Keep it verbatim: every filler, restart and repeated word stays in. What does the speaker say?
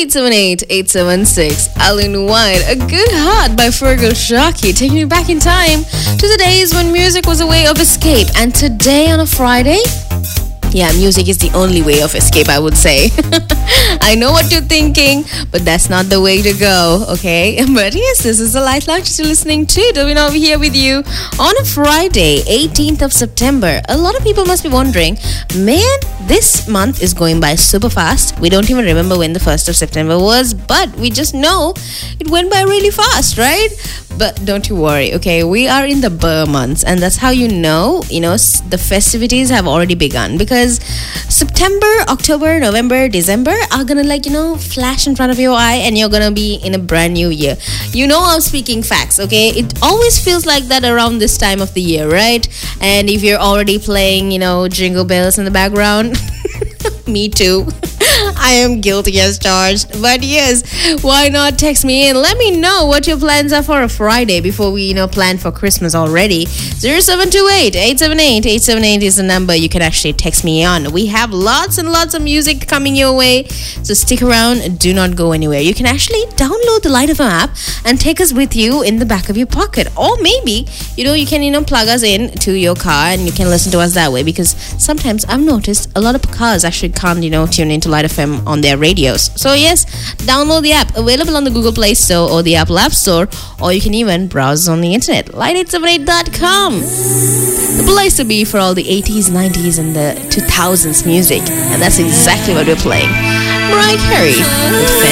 eight seven eight, eight seven six. Alan White, A Good Heart by Fergal Sharkey, taking you back in time to the days when music was a way of escape. And today on a Friday, yeah, music is the only way of escape, I would say. I know what you're thinking, but that's not the way to go, okay? But yes, this is the Light Lounge you're listening to. Dovin over here with you on a Friday, eighteenth of September. A lot of people must be wondering, man, this month is going by super fast. We don't even remember when the first of September was, but we just know it went by really fast, right? But don't you worry, okay? We are in the Burr months, and that's how you know, you know, the festivities have already begun, because September, October, November, December are gonna, like, you know, flash in front of your eye, and you're gonna be in a brand new year. You know I'm speaking facts, okay? It always feels like that around this time of the year, right? And if you're already playing, you know, Jingle Bells in the background, me too. I am guilty as charged. But yes, why not text me and let me know what your plans are for a Friday before we, you know, plan for Christmas already. zero seven two eight, eight seven eight, eight seven eight is the number you can actually text me on. We have lots and lots of music coming your way, so stick around. Do not go anywhere. You can actually download the Light F M app and take us with you in the back of your pocket. Or maybe, you know, you can, you know, plug us in to your car and you can listen to us that way, because sometimes I've noticed a lot of cars actually can't, you know, tune into Light F M on their radios. So yes, download the app, available on the Google Play Store or the Apple App Store, or you can even browse on the internet, light eight seven eight dot com. The place to be for all the eighties, nineties and the two thousands music, and that's exactly what we're playing. Mariah Carey with